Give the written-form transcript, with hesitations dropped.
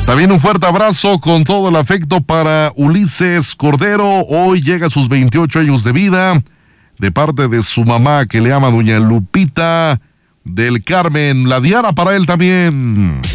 También un fuerte abrazo con todo el afecto para Ulises Cordero. Hoy llega a sus 28 años de vida, de parte de su mamá, que le ama, doña Lupita del Carmen. La Diana para él también.